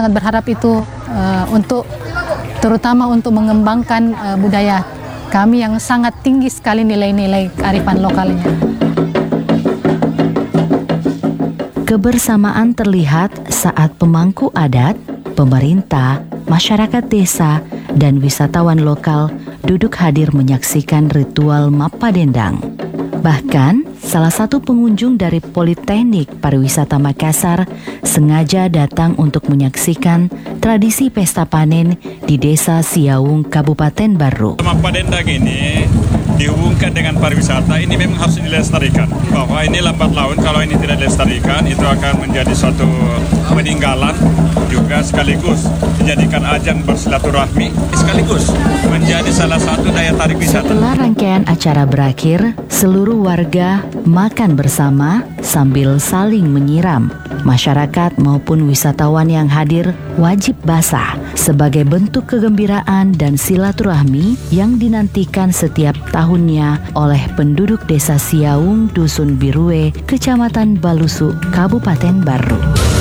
sangat berharap itu untuk terutama untuk mengembangkan budaya kami yang sangat tinggi sekali nilai-nilai kearifan lokalnya. Kebersamaan terlihat saat pemangku adat, pemerintah, masyarakat desa, dan wisatawan lokal duduk hadir menyaksikan ritual Mapa Dendang. Bahkan, salah satu pengunjung dari Politeknik Pariwisata Makassar sengaja datang untuk menyaksikan tradisi pesta panen di Desa Siaung, Kabupaten Barru. Mapa Dendang ini dihubungkan dengan pariwisata, ini memang harus dilestarikan. Bahwa ini lambat laun, kalau ini tidak dilestarikan, itu akan menjadi suatu peninggalan, juga sekaligus dijadikan ajang bersilaturahmi, sekaligus menjadi salah satu daya tarik wisata. Setelah rangkaian acara berakhir, seluruh warga makan bersama sambil saling menyiram. Masyarakat maupun wisatawan yang hadir wajib basah sebagai bentuk kegembiraan dan silaturahmi yang dinantikan setiap tahunnya oleh penduduk Desa Siaung, Dusun Birue, Kecamatan Balusu, Kabupaten Barru.